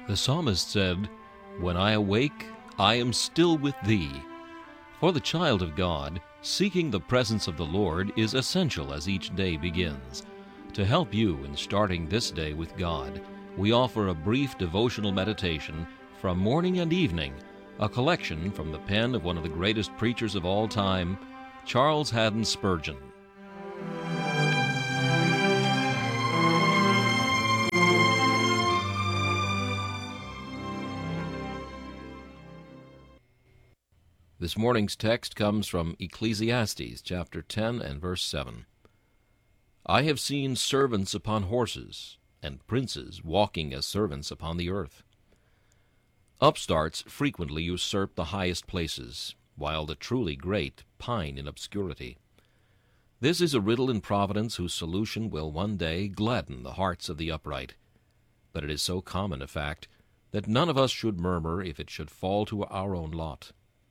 The psalmist said, "When I awake, I am still with thee." For the child of God, seeking the presence of the Lord is essential as each day begins. To help you in starting this day with God, we offer a brief devotional meditation from Morning and Evening, a collection from the pen of one of the greatest preachers of all time, Charles Haddon Spurgeon. This morning's text comes from Ecclesiastes chapter 10 and verse 7. I have seen servants upon horses, and princes walking as servants upon the earth. Upstarts frequently usurp the highest places, while the truly great pine in obscurity. This is a riddle in Providence whose solution will one day gladden the hearts of the upright. But it is so common a fact that none of us should murmur if it should fall to our own lot.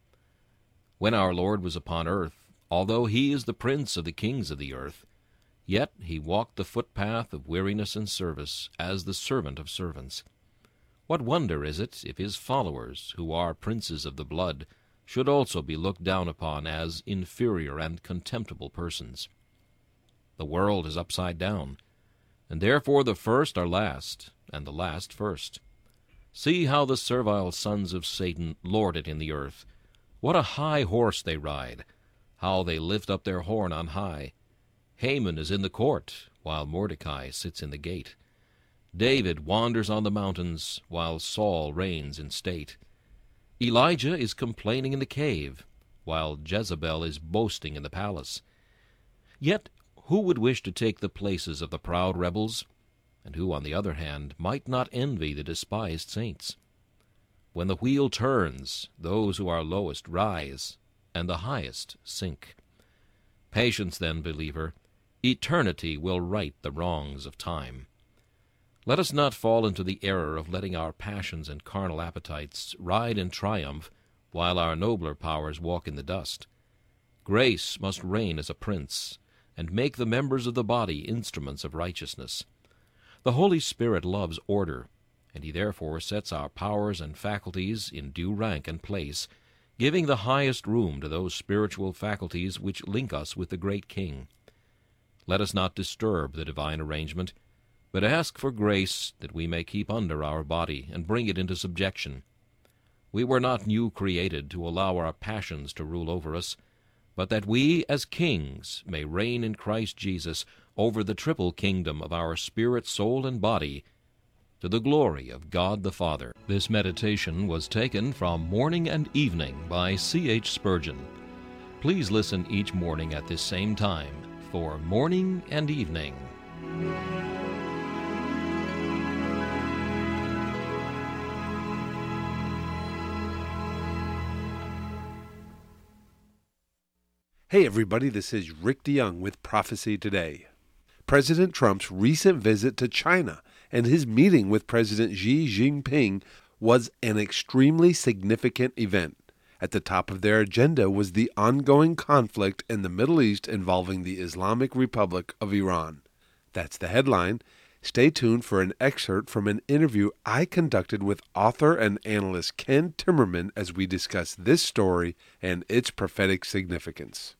When our Lord was upon earth, although he is the prince of the kings of the earth, yet he walked the footpath of weariness and service as the servant of servants. What wonder is it if his followers, who are princes of the blood, should also be looked down upon as inferior and contemptible persons? The world is upside down, and therefore the first are last, and the last first. See how the servile sons of Satan lord it in the earth. What a high horse they ride! How they lift up their horn on high! Haman is in the court, while Mordecai sits in the gate. David wanders on the mountains, while Saul reigns in state. Elijah is complaining in the cave, while Jezebel is boasting in the palace. Yet who would wish to take the places of the proud rebels, and who, on the other hand, might not envy the despised saints? When the wheel turns, those who are lowest rise, and the highest sink. Patience, then, believer. Eternity will right the wrongs of time. Let us not fall into the error of letting our passions and carnal appetites ride in triumph while our nobler powers walk in the dust. Grace must reign as a prince, and make the members of the body instruments of righteousness. The Holy Spirit loves order, and he therefore sets our powers and faculties in due rank and place, giving the highest room to those spiritual faculties which link us with the great King. Let us not disturb the divine arrangement, but ask for grace that we may keep under our body and bring it into subjection. We were not new created to allow our passions to rule over us, but that we as kings may reign in Christ Jesus over the triple kingdom of our spirit, soul, and body, to the glory of God the Father. This meditation was taken from Morning and Evening by C.H. Spurgeon. Please listen each morning at this same time for Morning and Evening. Hey everybody, this is Rick DeYoung with Prophecy Today. President Trump's recent visit to China and his meeting with President Xi Jinping was an extremely significant event. At the top of their agenda was the ongoing conflict in the Middle East involving the Islamic Republic of Iran. That's the headline. Stay tuned for an excerpt from an interview I conducted with author and analyst Ken Timmerman as we discuss this story and its prophetic significance.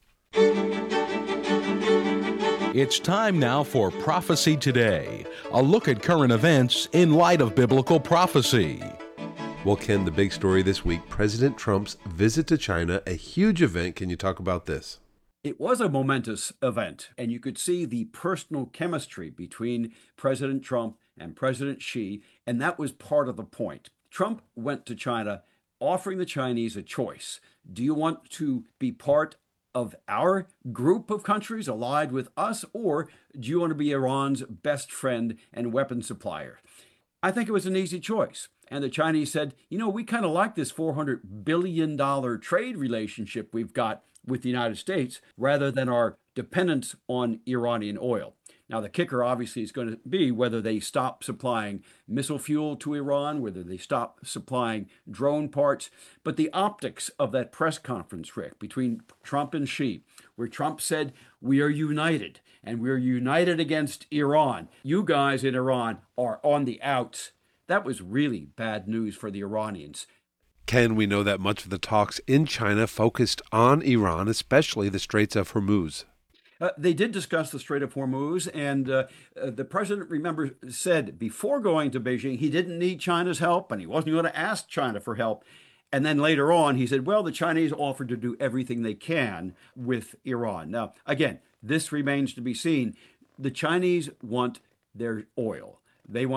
It's time now for Prophecy Today, a look at current events in light of biblical prophecy. Well, Ken, the big story this week, President Trump's visit to China, a huge event. Can you talk about this? It was a momentous event, and you could see the personal chemistry between President Trump and President Xi, and that was part of the point. Trump went to China offering the Chinese a choice. Do you want to be part of our group of countries allied with us, or do you want to be Iran's best friend and weapon supplier? I think it was an easy choice. And the Chinese said, we kind of like this $400 billion trade relationship we've got with the United States rather than our dependence on Iranian oil. Now, the kicker obviously is going to be whether they stop supplying missile fuel to Iran, whether they stop supplying drone parts. But the optics of that press conference, Rick, between Trump and Xi, where Trump said, we are united, and we're united against Iran. You guys in Iran are on the outs. That was really bad news for the Iranians. Ken, we know that much of the talks in China focused on Iran, especially the Straits of Hormuz. They did discuss the Strait of Hormuz, and the president, remember, said before going to Beijing he didn't need China's help and he wasn't going to ask China for help. And then later on, he said, well, the Chinese offered to do everything they can with Iran. Now, again, this remains to be seen. The Chinese want their oil. They want